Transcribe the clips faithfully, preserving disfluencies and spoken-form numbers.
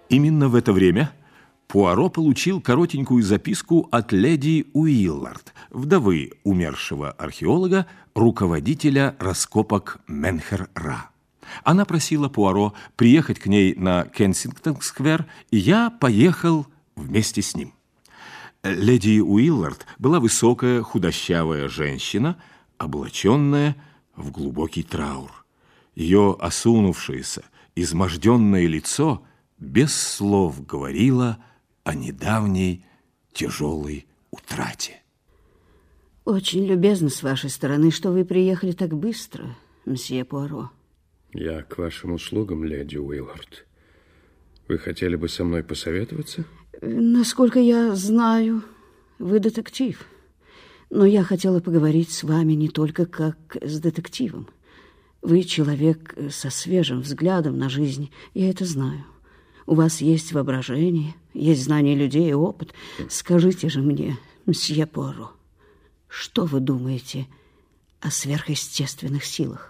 Именно в это время Пуаро получил коротенькую записку от леди Уиллард, вдовы умершего археолога, руководителя раскопок Менхер-Ра. Она просила Пуаро приехать к ней на Кенсингтон-сквер, и я поехал вместе с ним. Леди Уиллард была высокая, худощавая женщина, облаченная в глубокий траур. Ее осунувшееся, изможденное лицо без слов говорило о недавней тяжелой утрате. Очень любезно с вашей стороны, что вы приехали так быстро, мсье Пуаро. Я к вашим услугам, леди Уиллард. Вы хотели бы со мной посоветоваться? Насколько я знаю, вы детектив. Но я хотела поговорить с вами не только как с детективом. Вы человек со свежим взглядом на жизнь, я это знаю. У вас есть воображение, есть знание людей и опыт. Скажите же мне, мсье Пуаро, что вы думаете о сверхъестественных силах?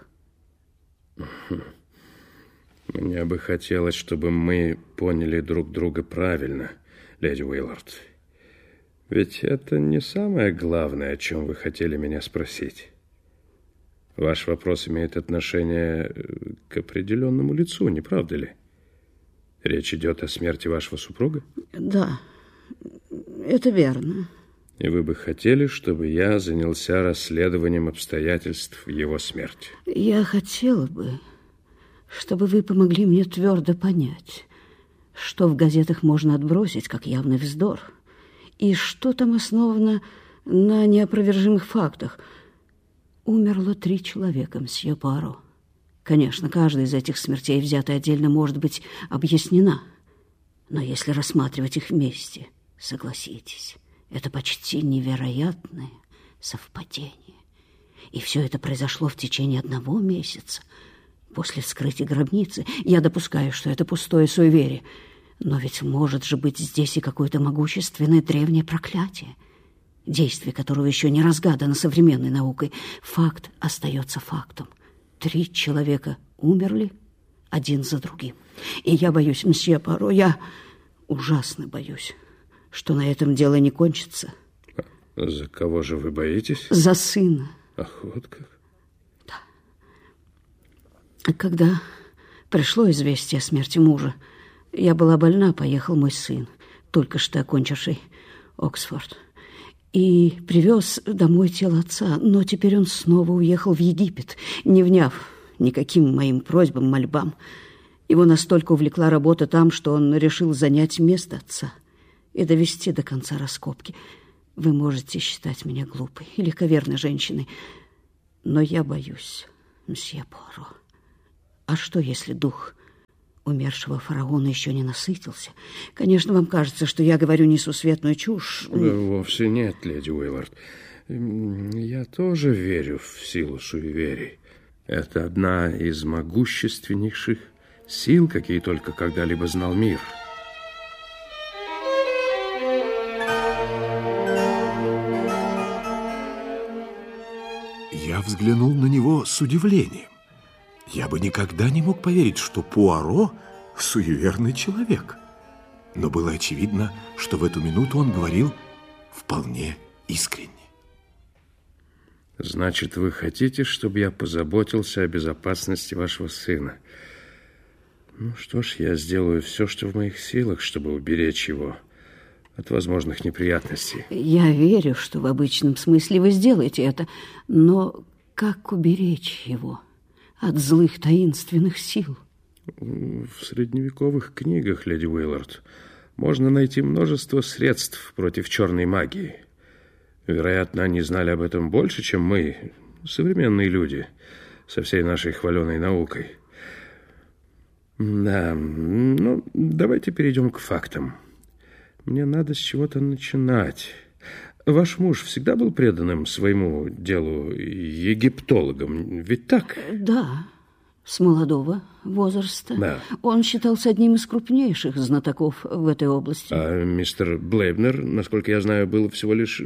Мне бы хотелось, чтобы мы поняли друг друга правильно, леди Уиллард. Ведь это не самое главное, о чем вы хотели меня спросить. Ваш вопрос имеет отношение к определенному лицу, не правда ли? Речь идет о смерти вашего супруга? Да, это верно. И вы бы хотели, чтобы я занялся расследованием обстоятельств его смерти? Я хотела бы, чтобы вы помогли мне твердо понять, что в газетах можно отбросить как явный вздор, и что там основано на неопровержимых фактах. Умерло три человека, мсье Пуаро. Конечно, каждая из этих смертей, взятая отдельно, может быть объяснена. Но если рассматривать их вместе, согласитесь, это почти невероятное совпадение. И все это произошло в течение одного месяца. После вскрытия гробницы я допускаю, что это пустое суеверие. Но ведь может же быть здесь и какое-то могущественное древнее проклятие, действие которого еще не разгадано современной наукой. Факт остается фактом. Три человека умерли один за другим. И я боюсь, мсье Пуаро, я ужасно боюсь, что на этом дело не кончится. За кого же вы боитесь? За сына. Ах, вот как? Да. Когда пришло известие о смерти мужа, я была больна, поехал мой сын, только что окончивший Оксфорд, и привез домой тело отца, но теперь он снова уехал в Египет, не вняв никаким моим просьбам, мольбам. Его настолько увлекла работа там, что он решил занять место отца и довести до конца раскопки. Вы можете считать меня глупой и легковерной женщиной, но я боюсь, мсье Пуаро. А что, если дух умершего фараона еще не насытился? Конечно, вам кажется, что я говорю несусветную чушь. Вовсе нет, леди Уиллард. Я тоже верю в силу суеверий. Это одна из могущественнейших сил, какие только когда-либо знал мир. Я взглянул на него с удивлением. Я бы никогда не мог поверить, что Пуаро – суеверный человек. Но было очевидно, что в эту минуту он говорил вполне искренне. Значит, вы хотите, чтобы я позаботился о безопасности вашего сына? Ну что ж, я сделаю все, что в моих силах, чтобы уберечь его от возможных неприятностей. Я верю, что в обычном смысле вы сделаете это, но как уберечь его от злых таинственных сил? В средневековых книгах, леди Уиллард, можно найти множество средств против черной магии. Вероятно, они знали об этом больше, чем мы, современные люди, со всей нашей хваленой наукой. Да, ну, давайте перейдем к фактам. Мне надо с чего-то начинать. Ваш муж всегда был преданным своему делу египтологом, ведь так? Да, с молодого возраста. Да. Он считался одним из крупнейших знатоков в этой области. А мистер Блейбнер, насколько я знаю, был всего лишь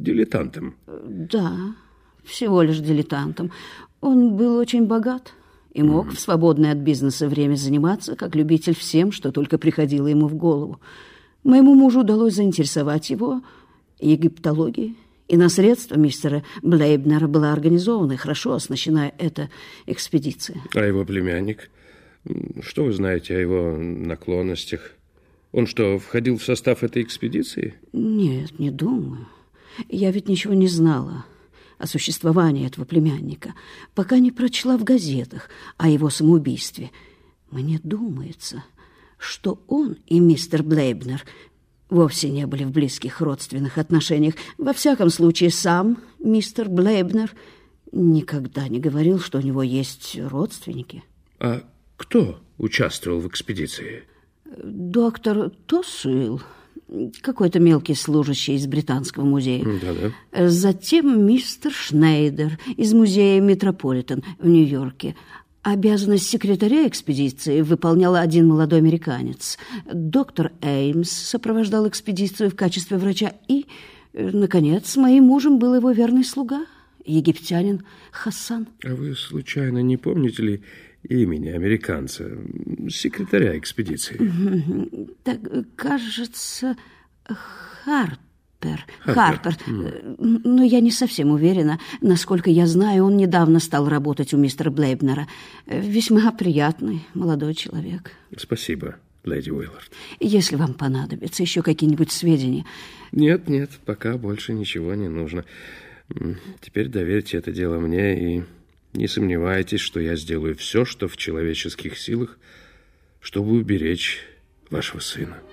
дилетантом. Да, всего лишь дилетантом. Он был очень богат и мог mm. в свободное от бизнеса время заниматься, как любитель, всем, что только приходило ему в голову. Моему мужу удалось заинтересовать его египтологией, и на средства мистера Блейбнера была организована и хорошо оснащена эта экспедиция. А его племянник? Что вы знаете о его наклонностях? Он что, входил в состав этой экспедиции? Нет, не думаю. Я ведь ничего не знала о существовании этого племянника, пока не прочла в газетах о его самоубийстве. Мне думается, что он и мистер Блейбнер вовсе не были в близких родственных отношениях. Во всяком случае, сам мистер Блейбнер никогда не говорил, что у него есть родственники. А кто участвовал в экспедиции? Доктор Тосуэлл, какой-то мелкий служащий из Британского музея. Да-да. Затем мистер Шнейдер из музея Метрополитен в Нью-Йорке. Обязанность секретаря экспедиции выполнял один молодой американец. Доктор Эймс сопровождал экспедицию в качестве врача. И, наконец, моим мужем был его верный слуга, египтянин Хасан. А вы, случайно, не помните ли имени американца, секретаря экспедиции? Так, кажется, Харпер. Харпер. Харпер. Mm. Но я не совсем уверена. Насколько я знаю, он недавно стал работать у мистера Блейбнера. Весьма приятный молодой человек. Спасибо, леди Уиллард. Если вам понадобятся еще какие-нибудь сведения... Нет, нет, пока больше ничего не нужно. Теперь доверьте это дело мне и не сомневайтесь, что я сделаю все, что в человеческих силах, чтобы уберечь вашего сына.